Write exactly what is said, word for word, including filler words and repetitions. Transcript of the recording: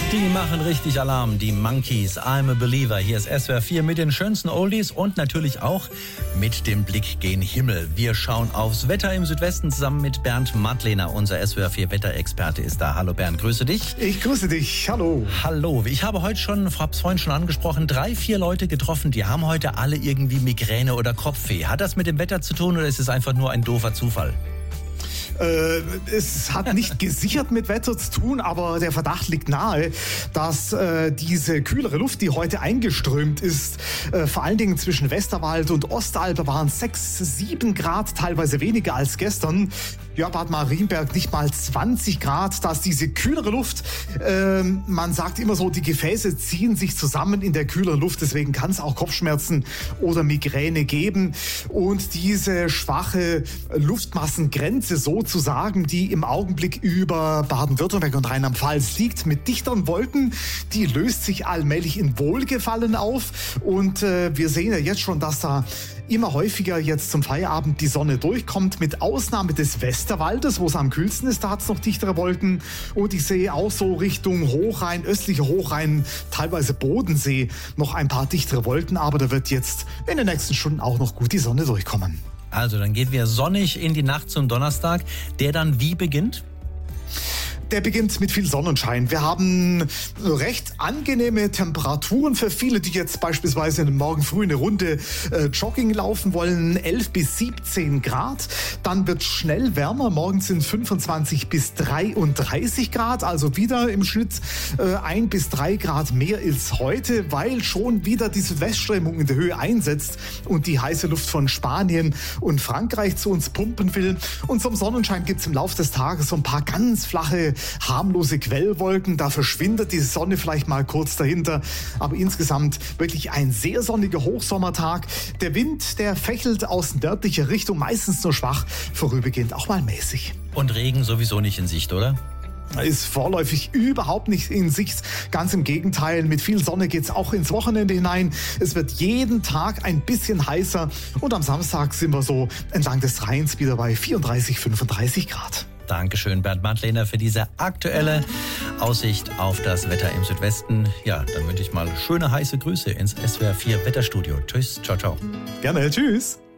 Die machen richtig Alarm, die Monkeys, I'm a Believer. Hier ist S W R vier mit den schönsten Oldies und natürlich auch mit dem Blick gen Himmel. Wir schauen aufs Wetter im Südwesten zusammen mit Bernd Madlener. Unser S W R vier Wetterexperte ist da. Hallo Bernd, grüße dich. Ich grüße dich, hallo. Hallo, ich habe heute schon, hab's vorhin schon angesprochen, drei, vier Leute getroffen, die haben heute alle irgendwie Migräne oder Kopfweh. Hat das mit dem Wetter zu tun oder ist es einfach nur ein doofer Zufall? Äh, es hat nicht gesichert mit Wetter zu tun, aber der Verdacht liegt nahe, dass äh, diese kühlere Luft, die heute eingeströmt ist, äh, vor allen Dingen zwischen Westerwald und Ostalb waren sechs, sieben Grad, teilweise weniger als gestern. Ja, Bad Marienberg nicht mal zwanzig Grad, dass diese kühlere Luft, äh, man sagt immer so, die Gefäße ziehen sich zusammen in der kühleren Luft, deswegen kann es auch Kopfschmerzen oder Migräne geben. Und diese schwache Luftmassengrenze sozusagen, die im Augenblick über Baden-Württemberg und Rheinland-Pfalz liegt, mit dichteren Wolken, die löst sich allmählich in Wohlgefallen auf. Und äh, wir sehen ja jetzt schon, dass da immer häufiger jetzt zum Feierabend die Sonne durchkommt, mit Ausnahme des Westerwaldes, wo es am kühlsten ist, da hat es noch dichtere Wolken. Und ich sehe auch so Richtung Hochrhein, östlicher Hochrhein, teilweise Bodensee, noch ein paar dichtere Wolken, aber da wird jetzt in den nächsten Stunden auch noch gut die Sonne durchkommen. Also, dann gehen wir sonnig in die Nacht zum Donnerstag, der dann wie beginnt? Der beginnt mit viel Sonnenschein. Wir haben recht angenehme Temperaturen für viele, die jetzt beispielsweise morgen früh eine Runde äh, Jogging laufen wollen. elf bis siebzehn Grad. Dann wird schnell wärmer. Morgen sind fünfundzwanzig bis dreiunddreißig Grad. Also wieder im Schnitt äh, ein bis drei Grad mehr als heute, weil schon wieder die Südwestströmung in der Höhe einsetzt und die heiße Luft von Spanien und Frankreich zu uns pumpen will. Und zum Sonnenschein gibt es im Laufe des Tages so ein paar ganz flache harmlose Quellwolken, da verschwindet die Sonne vielleicht mal kurz dahinter, aber insgesamt wirklich ein sehr sonniger Hochsommertag. Der Wind, der fächelt aus nördlicher Richtung, meistens nur schwach, vorübergehend auch mal mäßig. Und Regen sowieso nicht in Sicht, oder? Ist vorläufig überhaupt nicht in Sicht. Ganz im Gegenteil, mit viel Sonne geht's auch ins Wochenende hinein. Es wird jeden Tag ein bisschen heißer und am Samstag sind wir so entlang des Rheins wieder bei vierunddreißig, fünfunddreißig Grad. Dankeschön, Bernd Madlener, für diese aktuelle Aussicht auf das Wetter im Südwesten. Ja, dann wünsche ich mal schöne heiße Grüße ins S W R vier Wetterstudio. Tschüss, ciao, ciao. Gerne, tschüss.